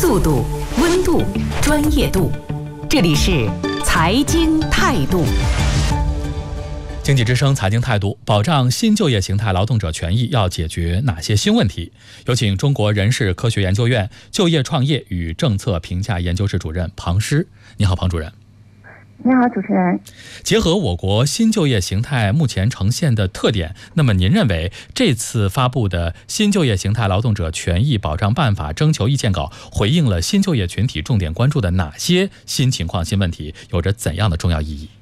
速度、温度、专业度。这里是财经态度。 经济之声财经态度，保障新就业形态劳动者权益要解决哪些新问题？有请中国人事科学研究院就业创业与政策评价研究室主任庞诗。你好，庞主任。 你好，主持人。 结合我国新就业形态目前呈现的特点，那么您认为这次发布的新就业形态劳动者权益保障办法征求意见稿回应了新就业群体重点关注的哪些新情况、新问题，有着怎样的重要意义？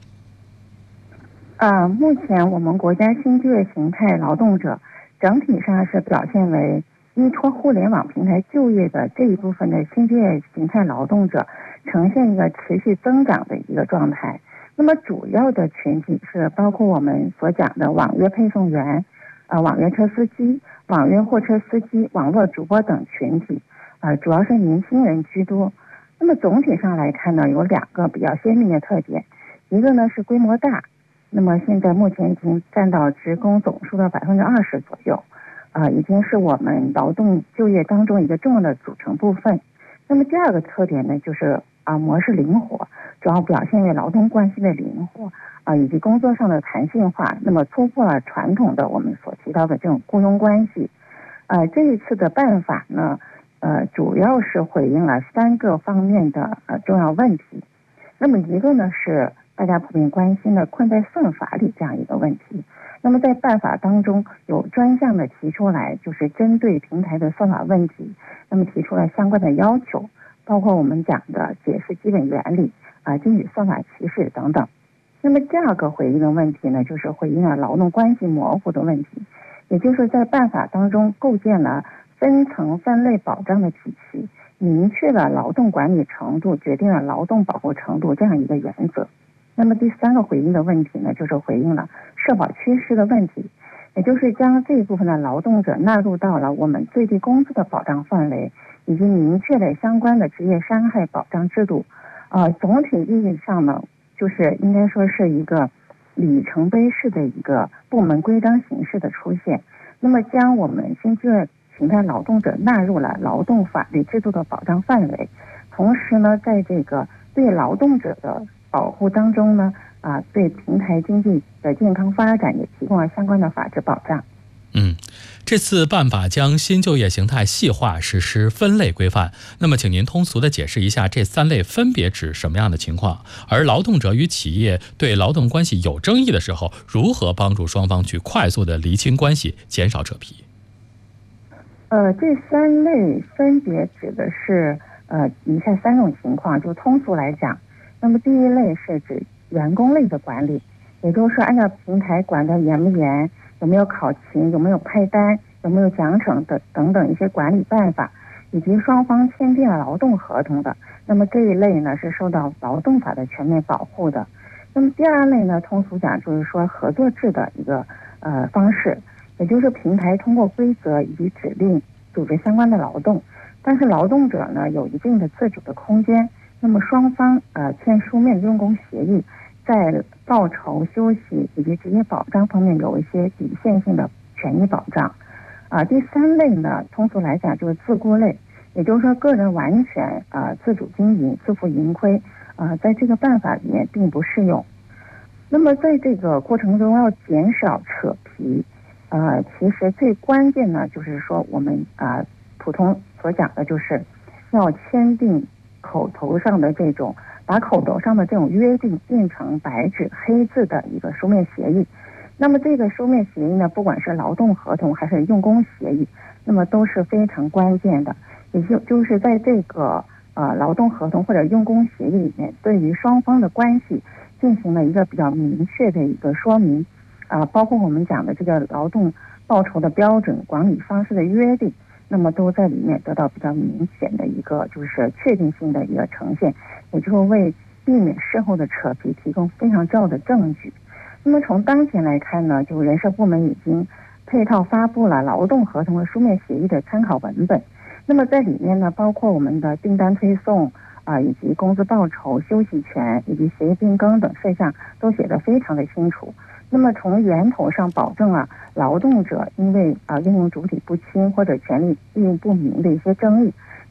目前我们国家新就业形态劳动者整体上是表现为依托互联网平台就业的这一部分的新就业形态劳动者呈现一个持续增长的一个状态。那么主要的群体是包括我们所讲的网约配送员、网约车司机、网约货车司机、网络主播等群体，主要是年轻人居多。那么总体上来看呢，有两个比较鲜明的特点，一个呢是规模大，那么现在目前已经占到职工总数的20%左右，已经是我们劳动就业当中一个重要的组成部分。那么第二个特点呢，就是模式灵活，主要表现为劳动关系的灵活以及工作上的弹性化，那么突破了传统的我们所提到的这种雇佣关系。这一次的办法呢，主要是回应了3个方面的重要问题。那么一个呢是大家普遍关心的困在算法里这样一个问题。那么在办法当中有专项的提出来，就是针对平台的算法问题，那么提出了相关的要求，包括我们讲的解释基本原理禁止算法歧视等等。那么第二个回应的问题呢，就是回应了劳动关系模糊的问题，也就是在办法当中构建了分层分类保障的体系，明确了劳动管理程度决定了劳动保护程度这样一个原则。那么第三个回应的问题呢，就是回应了社保缺失的问题，也就是将这一部分的劳动者纳入到了我们最低工资的保障范围，以及明确了相关的职业伤害保障制度。总体意义上呢，就是应该说是一个里程碑式的一个部门规章形式的出现。那么将我们新就业形态劳动者纳入了劳动法律制度的保障范围，同时呢，在这个对劳动者的保护当中呢，对平台经济的健康发展也提供了相关的法治保障。 这次办法将新就业形态细化实施分类规范，那么请您通俗地解释一下这3类分别指什么样的情况，而劳动者与企业对劳动关系有争议的时候，如何帮助双方去快速地厘清关系，减少扯皮？ 这3类分别指的是以下3种情况，就通俗来讲。那么第一类是指员工类的管理，也就是说按照平台管得严不严，有没有考勤，有没有派单，有没有奖惩的等等一些管理办法，以及双方签订了劳动合同的，那么这一类呢是受到劳动法的全面保护的。那么第二类呢，通俗讲就是说合作制的一个方式，也就是平台通过规则以及指令组织相关的劳动，但是劳动者呢有一定的自主的空间。那么双方签书面用工协议，在报酬、休息以及职业保障方面有一些底线性的权益保障。第3类呢，通俗来讲就是自雇类，也就是说个人完全自主经营、自负盈亏，在这个办法里面并不适用。那么在这个过程中要减少扯皮，其实最关键呢就是说我们普通所讲的就是要签订口头上的这种，把口头上的这种约定变成白纸黑字的一个书面协议。那么这个书面协议呢，不管是劳动合同还是用工协议，那么都是非常关键的。也就是在这个劳动合同或者用工协议里面，对于双方的关系进行了一个比较明确的一个说明，包括我们讲的这个劳动报酬的标准、管理方式的约定，那么都在里面得到比较明显的一个就是确定性的一个呈现，也就是为避免事后的扯皮提供非常重要的证据。那么从当前来看呢，就人社部门已经配套发布了劳动合同和书面协议的参考文本。那么在里面呢，包括我们的订单推送以及工资报酬、休息权以及协议变更等事项都写得非常的清楚。那么从源头上保证劳动者因为应用主体不清或者权利义务不明的一些争议，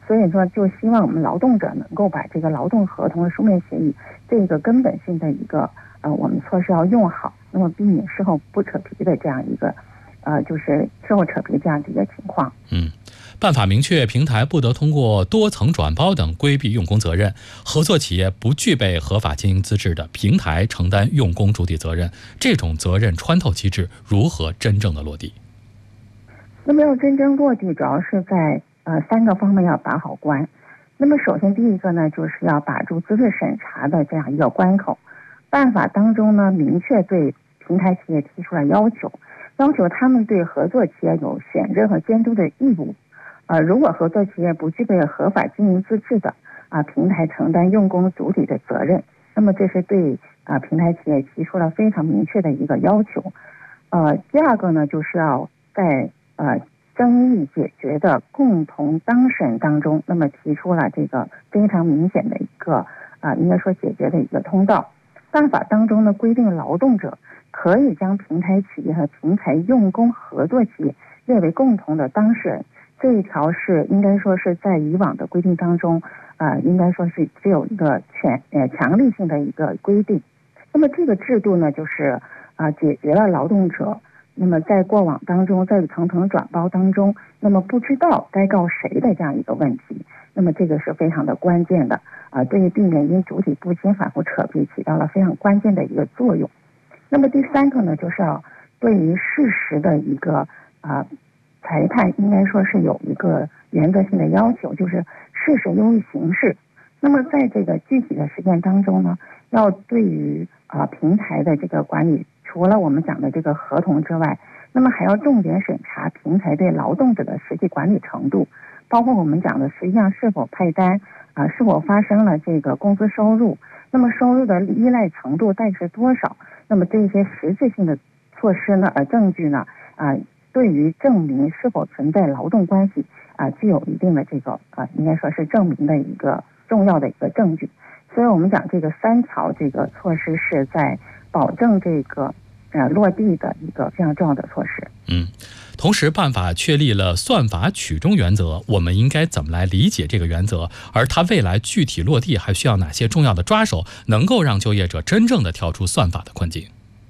所以说就希望我们劳动者能够把这个劳动合同的书面协议这个根本性的一个我们措施要用好，那么避免事后不扯皮的这样一个就是事后扯皮这样的一个情况。 办法明确平台不得通过多层转包等规避用工责任，合作企业不具备合法经营资质的平台承担用工主体责任，这种责任穿透机制如何真正的落地？ 那么要真正落地，主要是在3个方面要把好关。那么首先第一个呢，就是要把住资质审查的这样一个关口。办法当中呢，明确对平台企业提出了要求他们对合作企业有选任和监督的义务。如果合作企业不具备合法经营资质的平台承担用工主体的责任。那么这是对平台企业提出了非常明确的一个要求。第二个呢，就是要在争议解决的共同当事人当中，那么提出了这个非常明显的一个应该说解决的一个通道。办法当中呢，规定劳动者可以将平台企业和平台用工合作企业列为共同的当事人。这一条是应该说是在以往的规定当中应该说是只有一个强力性的一个规定。那么这个制度呢，就是解决了劳动者那么在过往当中在层层转包当中那么不知道该告谁的这样一个问题。那么这个是非常的关键的对于避免因主体不清反复扯皮起到了非常关键的一个作用。那么第3个呢，就是要对于事实的一个裁判应该说是有一个原则性的要求，就是事实优于形式。那么在这个具体的实践当中呢，要对于平台的这个管理，除了我们讲的这个合同之外，那么还要重点审查平台对劳动者的实际管理程度，包括我们讲的实际上是否派单是否发生了这个工资收入，那么收入的依赖程度大概是多少。那么这些实质性的措施呢证据呢对于证明是否存在劳动关系具有一定的这个应该说是证明的一个重要的一个证据。所以我们讲这个3条这个措施是在保证这个落地的一个非常重要的措施。 同时办法确立了算法取中原则，我们应该怎么来理解这个原则？而它未来具体落地还需要哪些重要的抓手，能够让就业者真正的跳出算法的困境？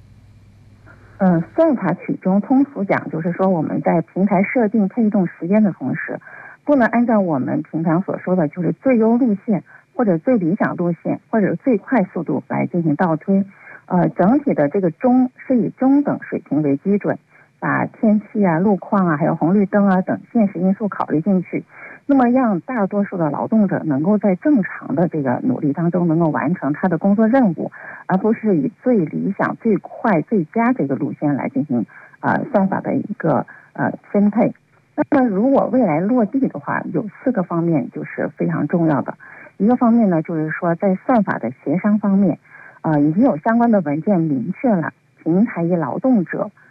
算法取中通俗讲就是说，我们在平台设定配动时间的同时，不能按照我们平常所说的就是最优路线或者最理想路线或者最快速度来进行倒推。整体的这个中是以中等水平为基准，把天气路况还有红绿灯等现实因素考虑进去，那么让大多数的劳动者能够在正常的这个努力当中能够完成他的工作任务，而不是以最理想最快最佳这个路线来进行算法的一个分配。那么如果未来落地的话，有4个方面就是非常重要的。一个方面呢，就是说在算法的协商方面已经有相关的文件明确了平台与劳动者